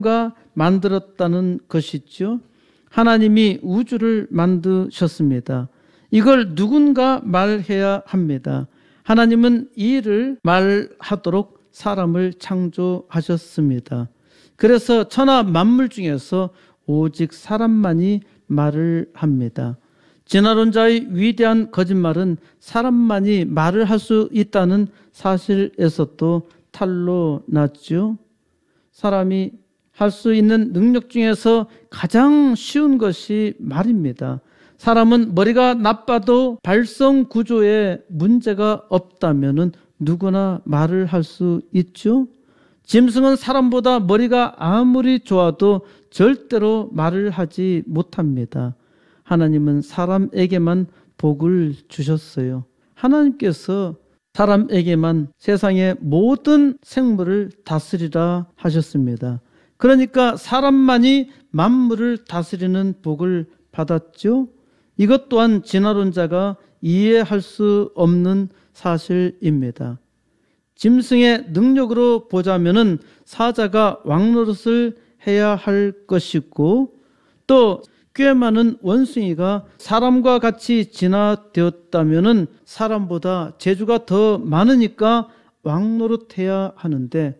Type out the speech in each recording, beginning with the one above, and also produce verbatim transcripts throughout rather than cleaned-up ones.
가 만들었다는 것이죠. 하나님이 우주를 만드셨습니다. 이걸 누군가 말해야 합니다. 하나님은 이 일을 말하도록 사람을 창조하셨습니다. 그래서 천하 만물 중에서 오직 사람만이 말을 합니다. 진화론자의 위대한 거짓말은 사람만이 말을 할 수 있다는 사실에서도 탄로 났죠. 사람이 할 수 있는 능력 중에서 가장 쉬운 것이 말입니다. 사람은 머리가 나빠도 발성 구조에 문제가 없다면 누구나 말을 할 수 있죠. 짐승은 사람보다 머리가 아무리 좋아도 절대로 말을 하지 못합니다. 하나님은 사람에게만 복을 주셨어요. 하나님께서 사람에게만 세상의 모든 생물을 다스리라 하셨습니다. 그러니까 사람만이 만물을 다스리는 복을 받았죠. 이것 또한 진화론자가 이해할 수 없는 사실입니다. 짐승의 능력으로 보자면은 사자가 왕노릇을 해야 할 것이고 또 꽤 많은 원숭이가 사람과 같이 진화되었다면은 사람보다 재주가 더 많으니까 왕노릇해야 하는데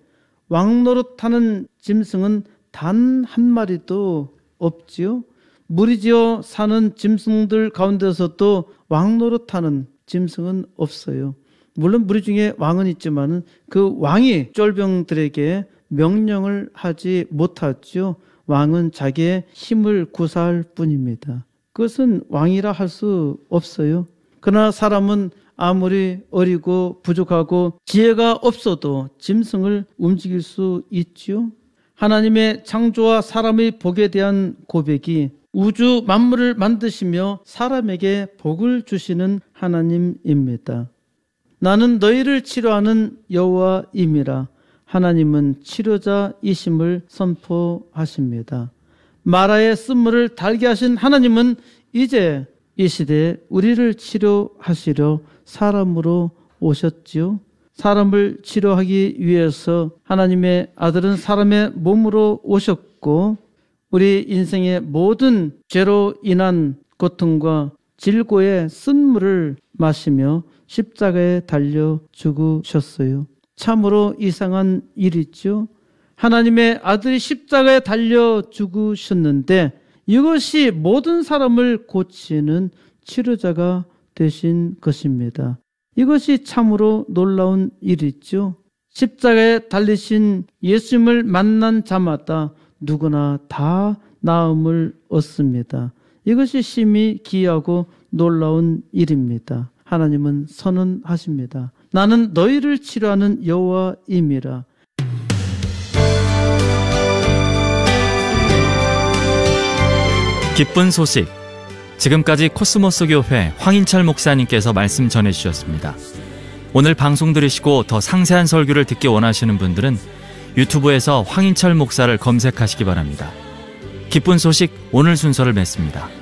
왕노릇하는 짐승은 단 한 마리도 없지요. 무리지어 사는 짐승들 가운데서도 왕노릇하는 짐승은 없어요. 물론 무리 중에 왕은 있지만은 그 왕이 쫄병들에게 명령을 하지 못하죠. 왕은 자기의 힘을 구사할 뿐입니다. 그것은 왕이라 할 수 없어요. 그러나 사람은 아무리 어리고 부족하고 지혜가 없어도 짐승을 움직일 수 있죠. 하나님의 창조와 사람의 복에 대한 고백이 우주 만물을 만드시며 사람에게 복을 주시는 하나님입니다. 나는 너희를 치료하는 여호와임이라. 하나님은 치료자이심을 선포하십니다. 마라의 쓴물을 달게 하신 하나님은 이제 이 시대에 우리를 치료하시려 사람으로 오셨지요. 사람을 치료하기 위해서 하나님의 아들은 사람의 몸으로 오셨고 우리 인생의 모든 죄로 인한 고통과 질고의 쓴물을 마시며 십자가에 달려 죽으셨어요. 참으로 이상한 일이죠. 하나님의 아들이 십자가에 달려 죽으셨는데 이것이 모든 사람을 고치는 치료자가 되신 것입니다. 이것이 참으로 놀라운 일이죠. 십자가에 달리신 예수님을 만난 자마다 누구나 다 나음을 얻습니다. 이것이 심히 기이하고 놀라운 일입니다. 하나님은 선언하십니다. 나는 너희를 치료하는 여호와임이라. 기쁜 소식. 지금까지 코스모스 교회 황인철 목사님께서 말씀 전해주셨습니다. 오늘 방송 들으시고 더 상세한 설교를 듣기 원하시는 분들은 유튜브에서 황인철 목사를 검색하시기 바랍니다. 기쁜 소식 오늘 순서를 맺습니다.